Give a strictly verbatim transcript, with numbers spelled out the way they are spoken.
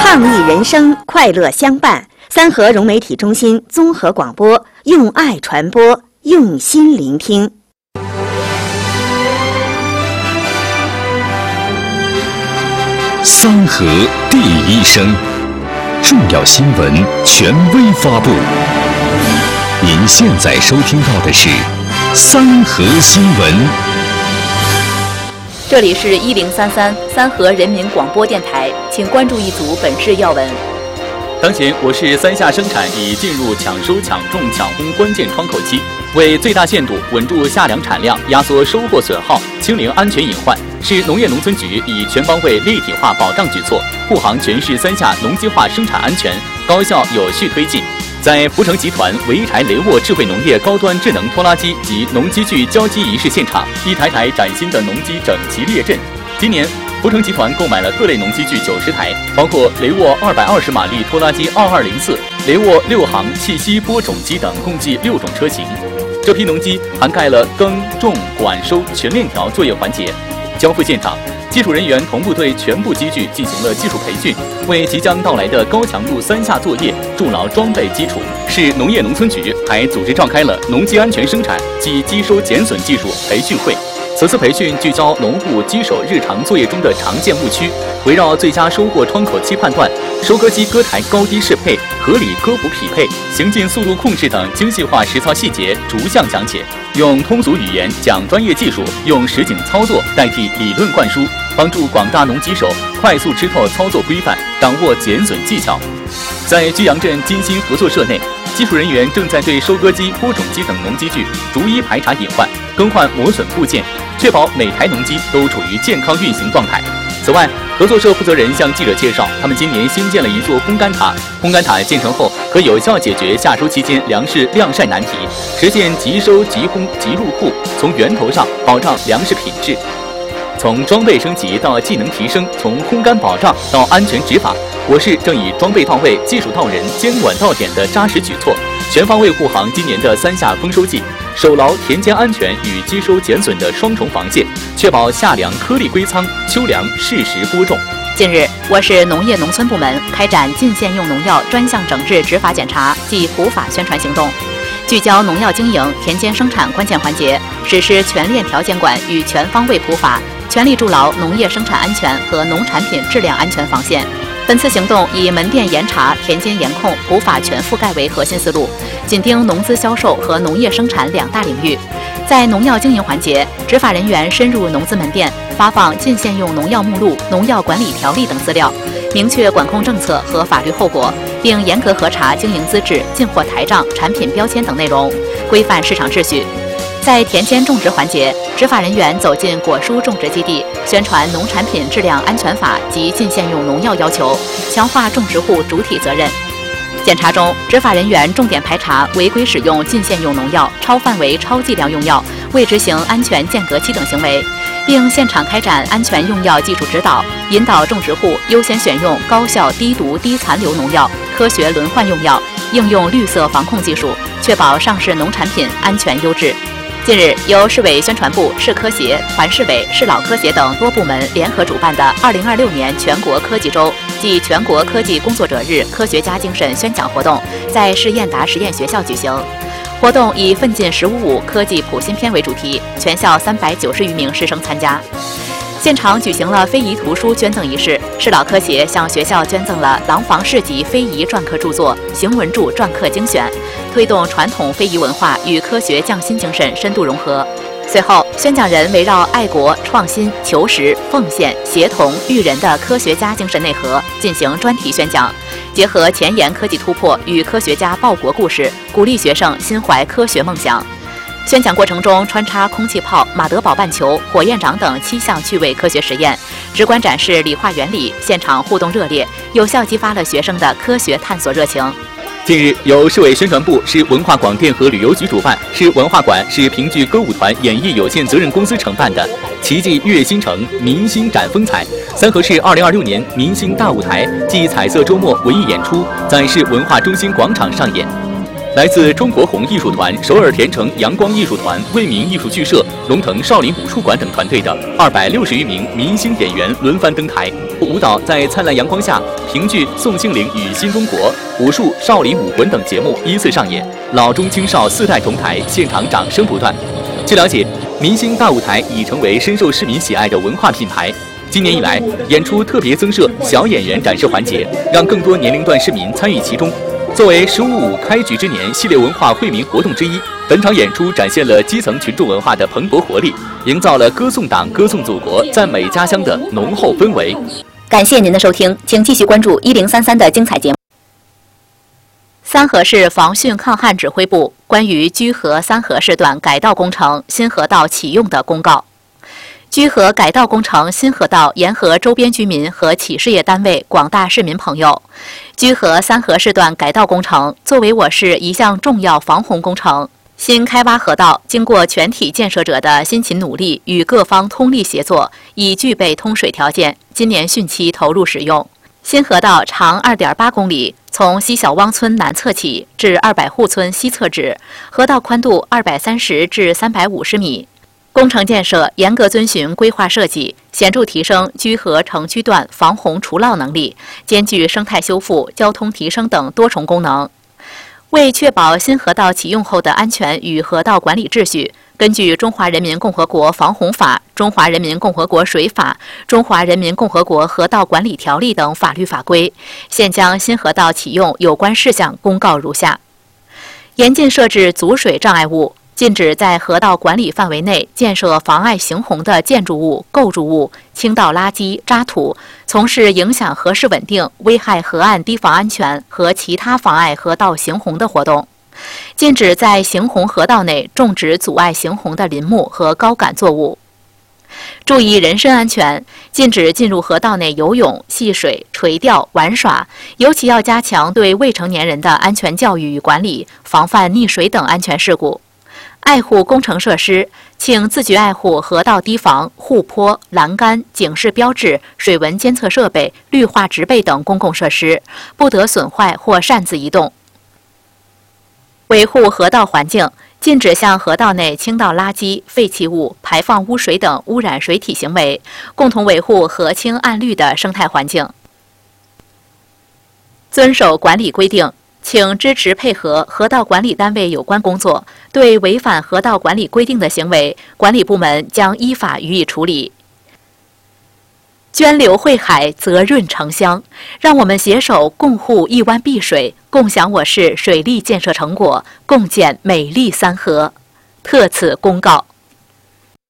创意人生，快乐相伴。三河融媒体中心综合广播，用爱传播，用心聆听。 三河第一声，重要新闻权威发布。您现在收听到的是三河新闻。 这里是一零三三三河人民广播电台，请关注一组本市要闻。 当前，我市三下生产已进入抢收、抢种、抢烘关键窗口期，为最大限度稳住夏粮产量、压缩收获损耗、清零安全隐患，市农业农村局以全方位立体化保障举措，护航全市三下农机化生产安全，高效有序推进。在福成集团潍柴雷沃智慧农业高端智能拖拉机及农机具交机仪式现场，一台台崭新的农机整齐列阵。今年，福成集团购买了各类农机具九十台，包括雷沃二百二十马力拖拉机二二零四、雷沃六行气息播种机等，共计六种车型。这批农机涵盖了耕种管收全链条作业环节。交付现场，技术人员同步对全部机具进行了技术培训，为即将到来的高强度三下作业筑牢装备基础。市农业农村局还组织召开了农机安全生产及机收减损技术培训会。此次培训聚焦农户机手日常作业中的常见误区，围绕最佳收获窗口期判断、收割机割台高低适配、合理割补匹配、行进速度控制等精细化实操细节逐项讲解，用通俗语言讲专业技术，用实景操作代替理论灌输，帮助广大农机手快速吃透操作规范，掌握减损技巧。在居阳镇金鑫合作社内，技术人员正在对收割机、播种机等农机具逐一排查隐患，更换磨损部件，确保每台农机都处于健康运行状态。此外，合作社负责人向记者介绍，他们今年新建了一座烘干塔，烘干塔建成后可有效解决夏收期间粮食晾晒难题，实现即收即烘即入库，从源头上保障粮食品质。从装备升级到技能提升，从烘干保障到安全执法，我市正以装备到位、技术到人、监管到点的扎实举措，全方位护航今年的三下丰收季，守牢田间安全与机收减损的双重防线，确保夏粮颗粒归仓，秋粮适时播种。 近日，我市农业农村部门开展禁限用农药专项整治执法检查暨普法宣传行动，聚焦农药经营、田间生产关键环节，实施全链条监管与全方位普法，全力筑牢农业生产安全和农产品质量安全防线。本次行动以门店严查、田间严控、普法全覆盖为核心思路，紧盯农资销售和农业生产两大领域。在农药经营环节，执法人员深入农资门店，发放禁限用农药目录、农药管理条例等资料，明确管控政策和法律后果，并严格核查经营资质、进货台账、产品标签等内容，规范市场秩序。在田间种植环节，执法人员走进果蔬种植基地，宣传农产品质量安全法及禁限用农药要求，强化种植户主体责任。检查中，执法人员重点排查违规使用禁限用农药、超范围、超剂量用药、未执行安全间隔期等行为，并现场开展安全用药技术指导，引导种植户优先选用高效、低毒、低残留农药，科学轮换用药，应用绿色防控技术，确保上市农产品安全优质。近日，由市委宣传部、市科协、团市委、市老科协等多部门联合主办的二零二六年全国科技周暨全国科技工作者日科学家精神宣讲活动在市燕达实验学校举行。活动以奋进十五五科技普新篇为主题，全校三百九十余名师生参加。现场举行了非遗图书捐赠仪式，市老科协向学校捐赠了廊坊市级非遗篆刻著作《行文注篆刻精选》，推动传统非遗文化与科学匠心精神深度融合。随后，宣讲人围绕爱国、创新、求实、奉献、协同、育人的科学家精神内核进行专题宣讲，结合前沿科技突破与科学家报国故事，鼓励学生心怀科学梦想。宣讲过程中穿插空气炮、马德堡半球、火焰掌等七项趣味科学实验，直观展示理化原理，现场互动热烈，有效激发了学生的科学探索热情。 近日，由市委宣传部、市文化广电和旅游局主办，市文化馆、市评剧歌舞团演艺有限责任公司承办的“奇迹悦新城，民心展风采”三河市二零二六年民星大舞台暨彩色周末文艺演出在市文化中心广场上演。 来自中国红艺术团、首尔田城阳光艺术团、为民艺术剧社、龙腾少林武术馆等团队的二百六十余名明星演员轮番登台，舞蹈在灿烂阳光下，评剧《宋庆龄与新中国》、武术《少林武魂》等节目依次上演，老中青少四代同台，现场掌声不断。据了解，明星大舞台已成为深受市民喜爱的文化品牌。今年以来，演出特别增设小演员展示环节，让更多年龄段市民参与其中。作为“十五五”开局之年系列文化惠民活动之一，本场演出展现了基层群众文化的蓬勃活力，营造了歌颂党、歌颂祖国、赞美家乡的浓厚氛围。 感谢您的收听，请继续关注一零三三的精彩节目。三河市防汛抗旱指挥部关于居河三河市段改道工程新河道启用的公告。居河改道工程新河道沿河周边居民和企事业单位广大市民朋友，居河三河市段改道工程作为我市一项重要防洪工程，新开挖河道经过全体建设者的辛勤努力与各方通力协作，已具备通水条件，今年汛期投入使用。新河道长 二点八公里，从西小汪村南侧起至二百户村西侧止，河道宽度二百三十至三百五十米。工程建设严格遵循规划设计，显著提升居河城区段防洪除涝能力，兼具生态修复、交通提升等多重功能。为确保新河道启用后的安全与河道管理秩序，根据《中华人民共和国防洪法》、《中华人民共和国水法》、《中华人民共和国河道管理条例》等法律法规，现将新河道启用有关事项公告如下：严禁设置阻水障碍物，禁止在河道管理范围内建设妨碍行洪的建筑物、构筑物、倾倒垃圾、渣土，从事影响河势稳定、危害河岸堤防安全和其他妨碍河道行洪的活动。禁止在行洪河道内种植阻碍行洪的林木和高杆作物。注意人身安全，禁止进入河道内游泳、戏水、垂钓、玩耍，尤其要加强对未成年人的安全教育与管理，防范溺水等安全事故。爱护工程设施，请自觉爱护河道堤防、护坡、栏杆、警示标志、水文监测设备、绿化植被等公共设施，不得损坏或擅自移动。维护河道环境，禁止向河道内倾倒垃圾、废弃物、排放污水等污染水体行为，共同维护河清岸绿的生态环境。遵守管理规定，请支持配合河道管理单位有关工作，对违反河道管理规定的行为，管理部门将依法予以处理。涓流汇海，泽润城乡，让我们携手共护一湾碧水，共享我市水利建设成果，共建美丽三河。特此公告。